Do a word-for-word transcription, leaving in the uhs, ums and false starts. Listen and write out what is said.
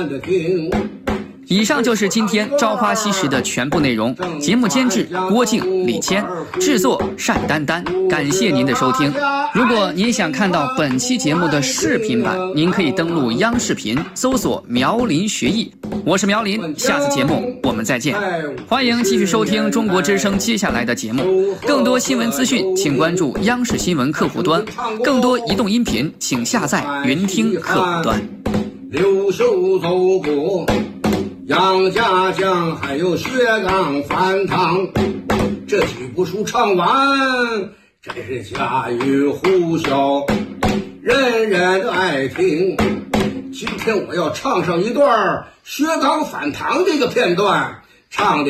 以上就是今天《朝花夕拾》的全部内容。节目监制郭靖、李谦，制作单丹丹。感谢您的收听。如果您想看到本期节目的视频版，您可以登录央视频搜索苗林学艺。我是苗林，下次节目我们再见。欢迎继续收听中国之声接下来的节目。更多新闻资讯，请关注央视新闻客户端。更多移动音频，请下载云听客户端。 刘秀走过杨家将，还有薛刚翻汤，这几部书唱完，真是家喻户晓，人人都爱听。今天我要唱上一段薛刚反唐这个片段，唱的